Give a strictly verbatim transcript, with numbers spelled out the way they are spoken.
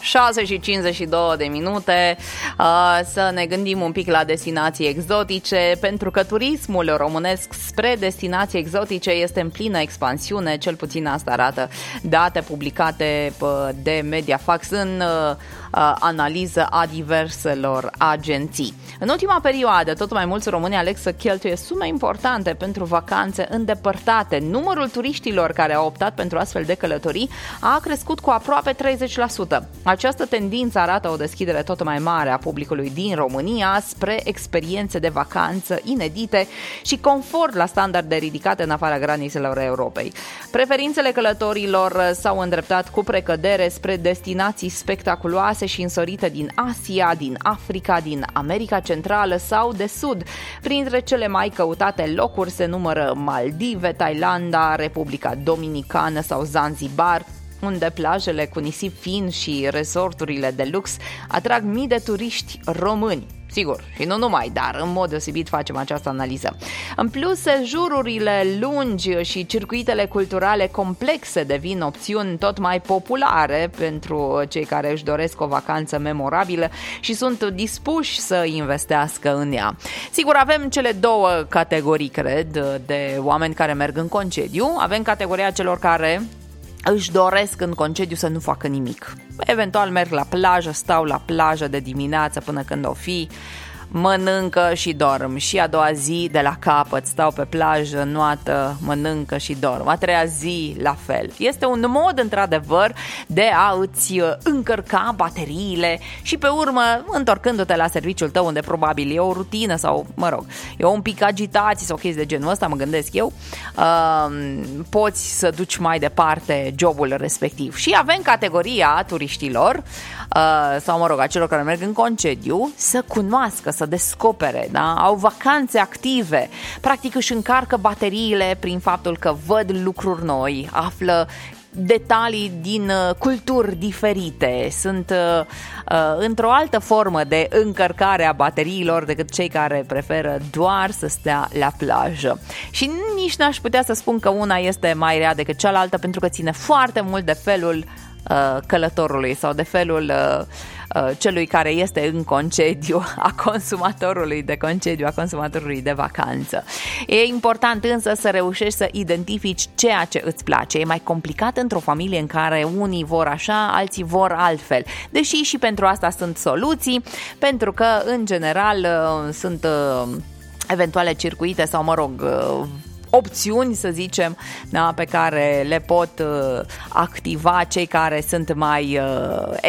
șase și cincizeci și două de minute, să ne gândim un pic la destinații exotice, pentru că turismul românesc spre destinații exotice este în plină expansiune, cel puțin asta arată date publicate de Mediafax în analiză a diverselor agenții. În ultima perioadă, tot mai mulți români aleg să cheltuie sume importante pentru vacanțe îndepărtate. Numărul turiștilor care au optat pentru astfel de călătorii a crescut cu aproape treizeci la sută. Această tendință arată o deschidere tot mai mare a publicului din România spre experiențe de vacanță inedite și confort la standarde ridicate în afara granițelor Europei. Preferințele călătorilor s-au îndreptat cu precădere spre destinații spectaculoase și însorite din Asia, din Africa, din America Centrală sau de Sud. Printre cele mai căutate locuri se numără Maldive, Thailanda, Republica Dominicană sau Zanzibar, unde plajele cu nisip fin și resorturile de lux atrag mii de turiști români. Sigur, și nu numai, dar în mod deosebit facem această analiză. În plus, sejururile lungi și circuitele culturale complexe devin opțiuni tot mai populare pentru cei care își doresc o vacanță memorabilă și sunt dispuși să investească în ea. Sigur, avem cele două categorii, cred, de oameni care merg în concediu. Avem categoria celor care își doresc în concediu să nu facă nimic. Eventual merg la plajă, stau la plajă de dimineață până când o fi, mănâncă și dorm. Și a doua zi de la capăt, stau pe plajă, nuată, mănâncă și dorm. A treia zi la fel. Este un mod, într-adevăr, de a îți încărca bateriile și pe urmă, întorcându-te la serviciul tău, unde probabil e o rutină sau, mă rog, e un pic agitații sau chestii de genul ăsta, mă gândesc eu, uh, poți să duci mai departe jobul respectiv. Și avem categoria turiștilor, uh, sau, mă rog, a celor care merg în concediu, să cunoască, să descopere, da? Au vacanțe active, practic își încarcă bateriile prin faptul că văd lucruri noi, află detalii din uh, culturi diferite, sunt uh, uh, într-o altă formă de încărcare a bateriilor decât cei care preferă doar să stea la plajă. Și nici n-aș putea să spun că una este mai rea decât cealaltă, pentru că ține foarte mult de felul uh, călătorului sau de felul uh, celui care este în concediu, a consumatorului de concediu, a consumatorului de vacanță. E important însă să reușești să identifici ceea ce îți place. E mai complicat într-o familie în care unii vor așa, alții vor altfel. Deși și pentru asta sunt soluții, pentru că în general sunt eventuale circuite sau, mă rog, opțiuni, să zicem, da, pe care le pot uh, activa cei care sunt mai uh,